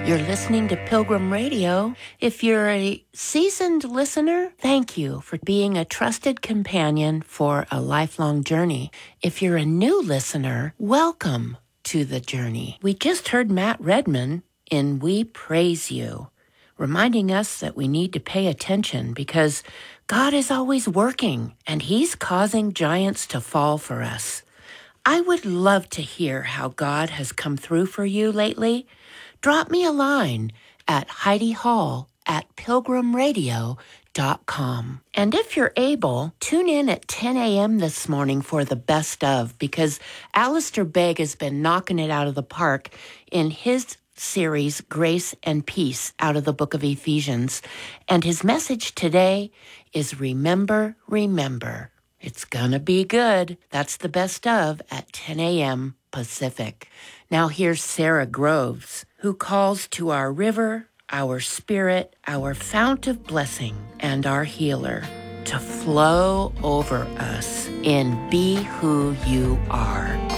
You're listening to Pilgrim Radio. If you're a seasoned listener, thank you for being a trusted companion for a lifelong journey. If you're a new listener, welcome to the journey. We just heard Matt Redman in We Praise You, reminding us that we need to pay attention because God is always working and He's causing giants to fall for us. I would love to hear how God has come through for you lately. Drop me a line at HeidiHall@pilgrimradio.com. And if you're able, tune in at 10 a.m. this morning for the best of, because Alistair Begg has been knocking it out of the park in his series, Grace and Peace, out of the book of Ephesians. And his message today is Remember, Remember. It's gonna be good. That's the best of at 10 a.m. Pacific. Now here's Sarah Groves, who calls to our river, our spirit, our fount of blessing, and our healer to flow over us in Be Who You Are.